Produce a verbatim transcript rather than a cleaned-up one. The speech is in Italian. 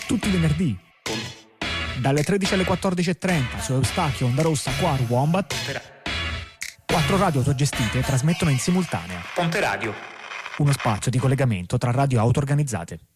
tutti i venerdì, dalle tredici alle quattordici e trenta su Eustachio, Onda Rossa, Quaru, Wombat. Quattro radio autogestite trasmettono in simultanea. Ponte Radio. Uno spazio di collegamento tra radio auto-organizzate.